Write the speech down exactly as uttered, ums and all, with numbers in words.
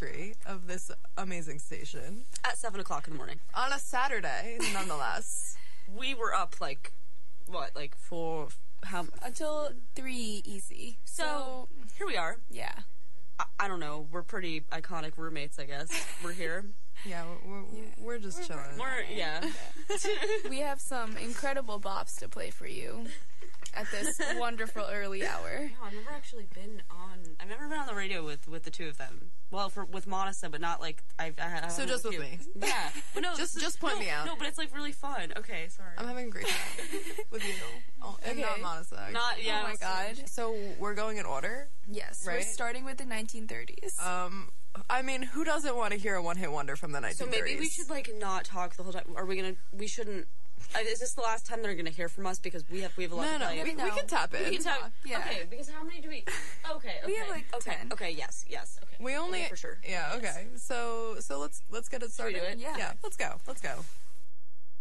anniversary of this amazing station. At seven o'clock in the morning. On a Saturday, nonetheless. We were up, like, what, like, for, how... Until three easy. So, So, here we are. yeah. I, I don't know. We're pretty iconic roommates, I guess. We're here. Yeah, we're, we're, we're just chilling. We're, yeah. We have some incredible bops to play for you at this wonderful early hour. No, I've never actually been on... I've never been on the radio with, with the two of them. Well, for with Monica, but not, like... I, I, I So just with you. me. Yeah. But no, Just- this is- just point no, me out. No, but it's, like, really fun. Okay, sorry. I'm having a great time with you. Oh, and Okay. not Monica. actually. Not, yeah. Oh my god. So we're going in order. Yes, we're Right? starting with the nineteen thirties. Um, I mean, who doesn't want to hear a one-hit wonder from the nineteen So thirties? maybe we should, like, not talk the whole time. Are we gonna... We shouldn't... Uh, is this the last time they're gonna hear from us? Because we have we have a lot No, to no, play. we, No. we can tap in. We can talk. Yeah. Okay, because how many do we... Okay, okay. We have, like, okay, ten. Okay, yes, yes, okay. We only Okay, for sure. Yeah, okay. So so let's let's get it started. do it? Yeah. Yeah, let's go. Let's go.